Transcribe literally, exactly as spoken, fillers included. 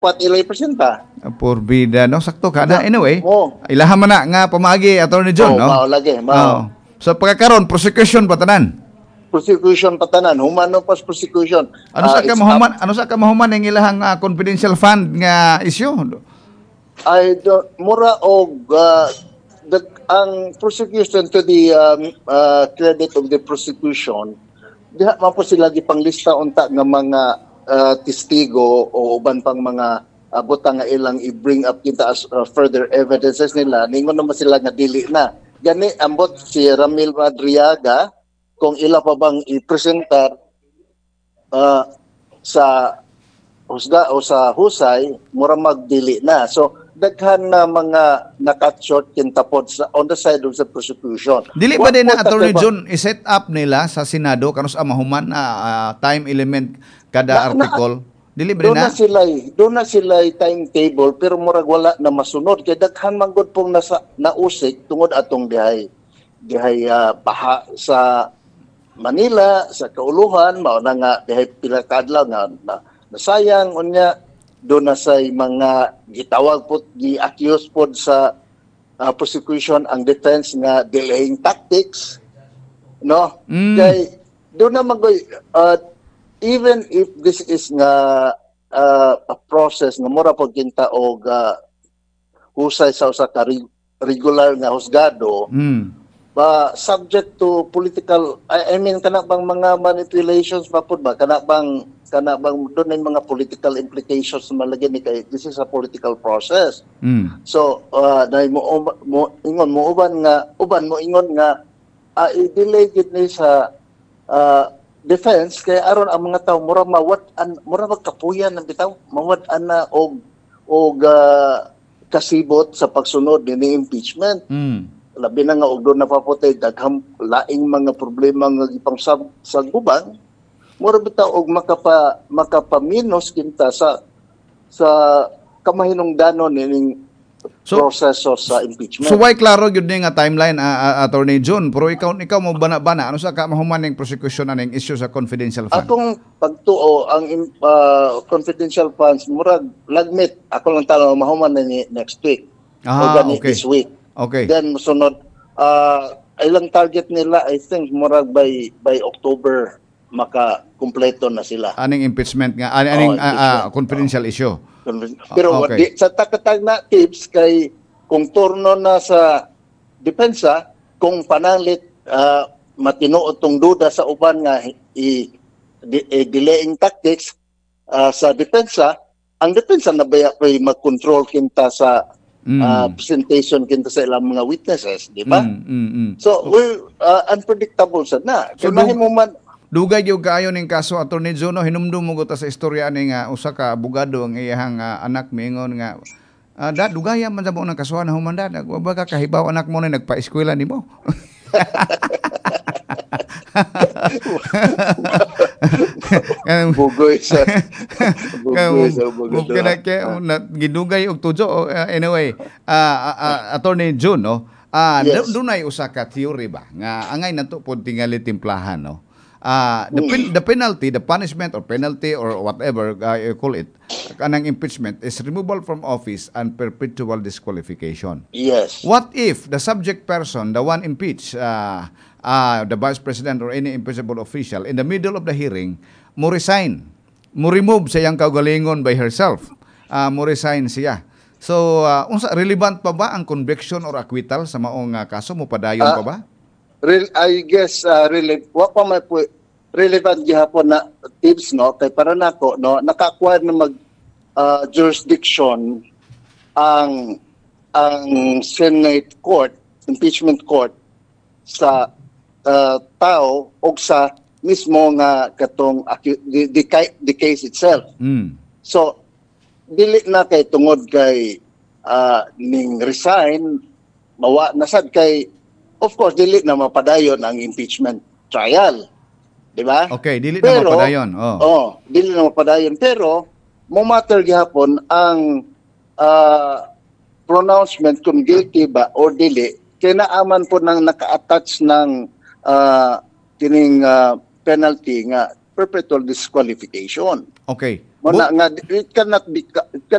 pat ilay presenta. Porbida, no? Sakto ka na. Na- Anyway, Oo. ilahan man na nga pamagi, Attorney John, Oo, no? mao lagi, mao. Oo. So, pagkakaroon, prosecution pa tanan. Prosecution patanan, humano pas prosecution. Ano Ah, sa ka it's mahuman, ano sa ka mahuman ang ilahang ah, confidential fund nga issue? I don't, mura og uh, the ang prosecution to the um, uh, credit of the prosecution diha man po sila gipanglista unta nga mga uh, testigo o uban pang mga uh, butang nga ilang i-bring up kita as uh, further evidences nila ningon naman sila nga dili na gani ambot si Ramil Madriaga kung ila pa bang i-presentar uh, sa husga o sa husay mura magdili na. So daghan na mga nakat short kintapod sa on the side of the prosecution. Dili ba Wa din po na Attorney tatay ba- John i-set up nila sa Senado kanus ang mahuman na ah, time element kada Na- na- article? Dili ba din Doon na? na sila, doon na sila timetable pero murag wala na masunod kay daghan man gud pong nasa nausik tungod atong dihay dihay ah, baha sa Manila sa kauluhan mao na nga dihay pila ka adlaw nga na, nasayang unya doon na say mga gitawag po gi-accuse pod sa ah, prosecution ang defense nga delaying tactics no Mm. kay doon na mag uh, even if this is nga uh, a process nga mura pag kinta og uh, husay sa usa ka re- regular nga husgado Mm. ba subject to political I, I mean kana bang mga manipulations pa pud ba kana bang kana bang doon na yung mga political implications na malagay ni kay this is a political process. Mm. So uh, na mo, mo ingon mo uban nga uban mo ingon nga uh, i-delay gid ni sa uh, defense kay aron ang mga tawo mura mawat an mura magkapuyan ng bitaw mawat ana og og uh, kasibot sa pagsunod ni impeachment. Mm. Labi na nga og doon napaputay daghang laing mga problema nga gipang sa, sa guban mura bitaw og makapa makapaminos kinta sa sa kamahinungdanon ning So- proseso sa impeachment. So why klaro gyud ni nga timeline ah, ah, Attorney John, pero ikaw ikaw mo bana-bana ano sa ka mahuman ning prosecution aning issue sa confidential fund? Akong pagtuo ang im- ah, confidential funds murag lagmit ako lang talo mahuman na ni next week o Ah, gani okay. this week. Okay. Then sunod uh, ilang target nila I think murag by by October maka kumpleto na sila. Aning impeachment nga ani- aning Oh, ah, ah, impeachment. confidential issue. Pero Okay. di, sa takatag na tips kay kung turno na sa depensa kung pananglit ah, matinuod tong duda sa uban nga i, di, i- delaying tactics ah, sa depensa ang depensa na baya pa mag-control kinta sa Mm. ah, presentation kinta sa ilang mga witnesses di ba? Mm, mm, mm. So we're ah, unpredictable sad na. So, Kay mahimo man Dugay gyud kaayo ning kaso Attorney John no, hinumdum mo ta sa istorya ning uh, usa ka abogado ang iyang ah, anak miingon nga ah, da dugaya man sa mo ng kasuhan na humanda wa ba ka kahibaw anak mo na nagpa-eskwela nimo. bugoy sa bugoy sa bugoy. Kana kay gidugay og tudyo. Oh, uh, anyway, uh, uh, Attorney John no. Ah, Yes. dunay usa ka theory ba nga angay nato pod tingali timplahan no. Ah, the pen, the penalty, the punishment or penalty or whatever uh, you call it, kanang impeachment is removal from office and perpetual disqualification. Yes. What if the subject person, the one impeached, uh, uh, the vice president or any impeachable official, in the middle of the hearing, mo resign, mo remove sa iyang kaugalingon by herself, uh, mo resign siya. So, uh, unsa relevant pa ba ang conviction or acquittal sa maong uh, kaso mo padayon Ah, pa ba? Real, I guess uh, really wa pa may pu- relevant gihapon na tips no kay para nako no naka-acquire na mag uh, jurisdiction ang ang Senate Court, impeachment court sa uh, tao o sa mismo nga katong acu- the, the, ca- the case itself. Mm. So dili na kay tungod kay uh, ning resign mawa nasad kay of course dili na mapadayon ang impeachment trial, di ba? Okay, dili na mapadayon. Oh. Oh, dili na mapadayon pero mo matter gihapon ang ah, pronouncement kung guilty ba or dili kay naaman po nang naka-attach ng ah, kining ah, penalty nga perpetual disqualification. Okay. Mo na nga it cannot be it